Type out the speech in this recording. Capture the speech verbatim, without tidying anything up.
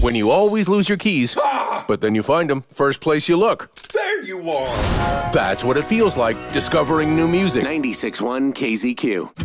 When you always lose your keys, but then you find them first place you look. There you are! That's what it feels like discovering new music. ninety-six point one K Z Q.